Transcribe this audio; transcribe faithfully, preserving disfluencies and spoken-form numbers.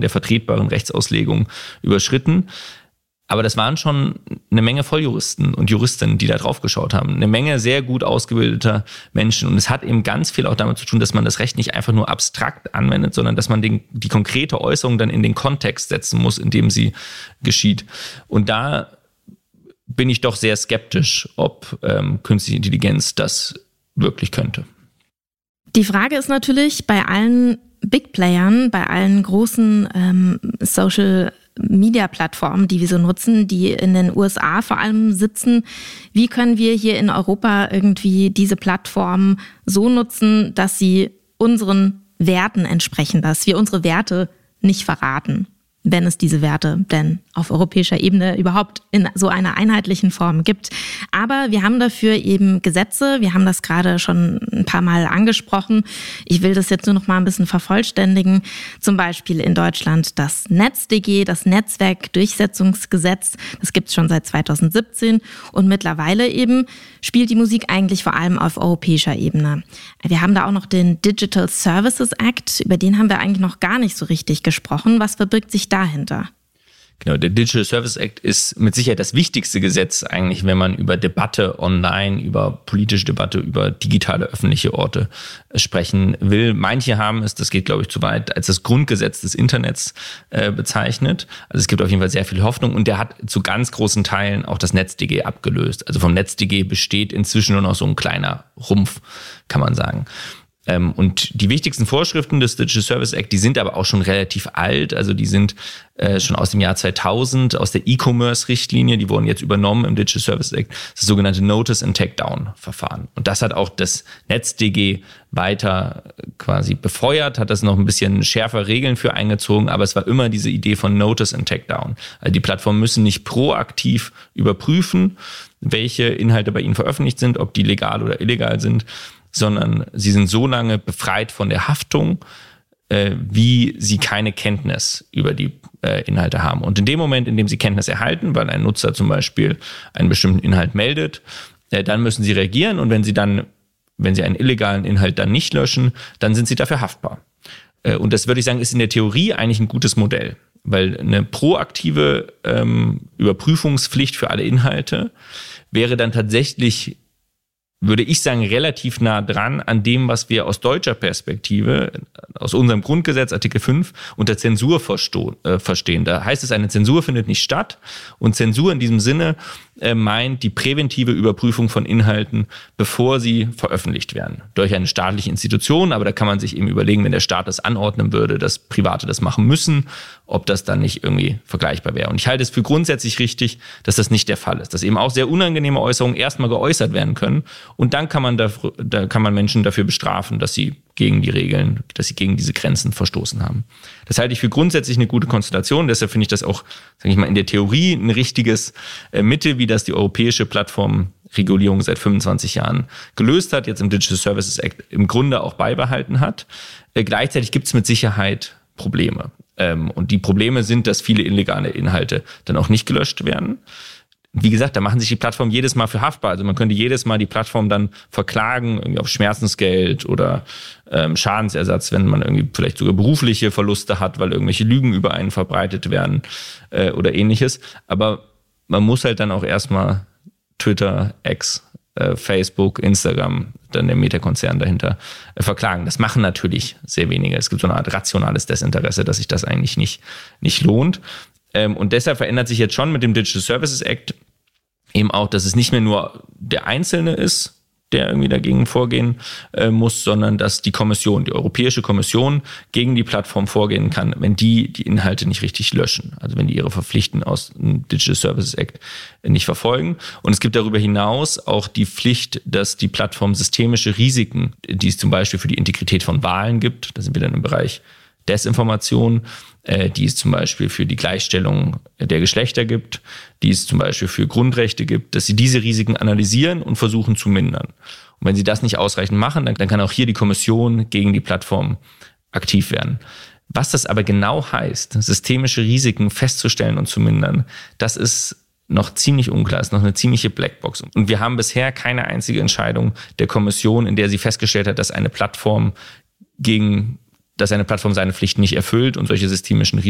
der vertretbaren Rechtsauslegung überschritten. Aber das waren schon eine Menge Volljuristen und Juristinnen, die da drauf geschaut haben. Eine Menge sehr gut ausgebildeter Menschen. Und es hat eben ganz viel auch damit zu tun, dass man das Recht nicht einfach nur abstrakt anwendet, sondern dass man den, die konkrete Äußerung dann in den Kontext setzen muss, in dem sie geschieht. Und da bin ich doch sehr skeptisch, ob ähm, künstliche Intelligenz das wirklich könnte. Die Frage ist natürlich bei allen Big Playern, bei allen großen ähm, Social Media-Plattformen, die wir so nutzen, die in den U S A vor allem sitzen. Wie können wir hier in Europa irgendwie diese Plattformen so nutzen, dass sie unseren Werten entsprechen, dass wir unsere Werte nicht verraten, wenn es diese Werte denn auf europäischer Ebene überhaupt in so einer einheitlichen Form gibt. Aber wir haben dafür eben Gesetze, wir haben das gerade schon ein paar Mal angesprochen. Ich will das jetzt nur noch mal ein bisschen vervollständigen. Zum Beispiel in Deutschland das NetzDG, das Netzwerkdurchsetzungsgesetz. Das gibt es schon seit zweitausendsiebzehn und mittlerweile eben spielt die Musik eigentlich vor allem auf europäischer Ebene. Wir haben da auch noch den Digital Services Act, über den haben wir eigentlich noch gar nicht so richtig gesprochen. Was verbirgt sich dahinter? Genau, der Digital Services Act ist mit Sicherheit das wichtigste Gesetz eigentlich, wenn man über Debatte online, über politische Debatte, über digitale öffentliche Orte sprechen will. Manche haben es, das geht glaube ich zu weit, als das Grundgesetz des Internets äh, bezeichnet. Also es gibt auf jeden Fall sehr viel Hoffnung und der hat zu ganz großen Teilen auch das NetzDG abgelöst. Also vom NetzDG besteht inzwischen nur noch so ein kleiner Rumpf, kann man sagen. Ähm, und die wichtigsten Vorschriften des Digital Services Act, die sind aber auch schon relativ alt. Also die sind äh, schon aus dem Jahr zweitausend, aus der E-Commerce-Richtlinie. Die wurden jetzt übernommen im Digital Services Act. Das sogenannte Notice and Takedown-Verfahren. Und das hat auch das NetzDG weiter quasi befeuert, hat das noch ein bisschen schärfer Regeln für eingezogen. Aber es war immer diese Idee von Notice and Takedown. Also die Plattformen müssen nicht proaktiv überprüfen, welche Inhalte bei ihnen veröffentlicht sind, ob die legal oder illegal sind, sondern sie sind so lange befreit von der Haftung, äh, wie sie keine Kenntnis über die äh, Inhalte haben. Und in dem Moment, in dem sie Kenntnis erhalten, weil ein Nutzer zum Beispiel einen bestimmten Inhalt meldet, äh, dann müssen sie reagieren und wenn sie dann, wenn sie einen illegalen Inhalt dann nicht löschen, dann sind sie dafür haftbar. Äh, und das würde ich sagen, ist in der Theorie eigentlich ein gutes Modell, weil eine proaktive ähm, Überprüfungspflicht für alle Inhalte wäre dann tatsächlich, würde ich sagen, relativ nah dran an dem, was wir aus deutscher Perspektive, aus unserem Grundgesetz, Artikel fünf, unter Zensur versto- äh, verstehen. Da heißt es, eine Zensur findet nicht statt. Und Zensur in diesem Sinne äh, meint die präventive Überprüfung von Inhalten, bevor sie veröffentlicht werden. Durch eine staatliche Institution, aber da kann man sich eben überlegen, wenn der Staat das anordnen würde, dass Private das machen müssen, ob das dann nicht irgendwie vergleichbar wäre. Und ich halte es für grundsätzlich richtig, dass das nicht der Fall ist. Dass eben auch sehr unangenehme Äußerungen erstmal geäußert werden können. Und dann kann man, dafür, da kann man Menschen dafür bestrafen, dass sie gegen die Regeln, dass sie gegen diese Grenzen verstoßen haben. Das halte ich für grundsätzlich eine gute Konstellation. Deshalb finde ich das auch, sage ich mal, in der Theorie ein richtiges äh, Mittel, wie das die europäische Plattformregulierung seit fünfundzwanzig Jahren gelöst hat, jetzt im Digital Services Act im Grunde auch beibehalten hat. Äh, gleichzeitig gibt es mit Sicherheit Probleme. Ähm, und die Probleme sind, dass viele illegale Inhalte dann auch nicht gelöscht werden. Wie gesagt, da machen sich die Plattformen jedes Mal für haftbar. Also man könnte jedes Mal die Plattform dann verklagen, irgendwie auf Schmerzensgeld oder ähm, Schadensersatz, wenn man irgendwie vielleicht sogar berufliche Verluste hat, weil irgendwelche Lügen über einen verbreitet werden äh, oder ähnliches. Aber man muss halt dann auch erstmal Twitter, X, äh, Facebook, Instagram, dann der Meta-Konzern dahinter äh, verklagen. Das machen natürlich sehr wenige. Es gibt so eine Art rationales Desinteresse, dass sich das eigentlich nicht, nicht lohnt. Und deshalb verändert sich jetzt schon mit dem Digital Services Act eben auch, dass es nicht mehr nur der Einzelne ist, der irgendwie dagegen vorgehen äh, muss, sondern dass die Kommission, die Europäische Kommission gegen die Plattform vorgehen kann, wenn die die Inhalte nicht richtig löschen. Also wenn die ihre Verpflichtungen aus dem Digital Services Act nicht verfolgen. Und es gibt darüber hinaus auch die Pflicht, dass die Plattform systemische Risiken, die es zum Beispiel für die Integrität von Wahlen gibt, da sind wir dann im Bereich Desinformation, äh, die es zum Beispiel für die Gleichstellung der Geschlechter gibt, die es zum Beispiel für Grundrechte gibt, dass sie diese Risiken analysieren und versuchen zu mindern. Und wenn sie das nicht ausreichend machen, dann, dann kann auch hier die Kommission gegen die Plattform aktiv werden. Was das aber genau heißt, systemische Risiken festzustellen und zu mindern, das ist noch ziemlich unklar, ist noch eine ziemliche Blackbox. Und wir haben bisher keine einzige Entscheidung der Kommission, in der sie festgestellt hat, dass eine Plattform gegen dass eine Plattform seine Pflichten nicht erfüllt und solche systemischen Risiken